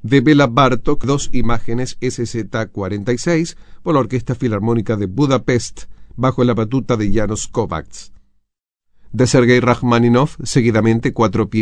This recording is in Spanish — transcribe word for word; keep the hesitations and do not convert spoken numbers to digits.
De Bela Bartók, dos imágenes S Z cuarenta y seis, por la Orquesta Filarmónica de Budapest, bajo la batuta de János Kovács. De Sergei Rachmaninoff, seguidamente cuatro piezas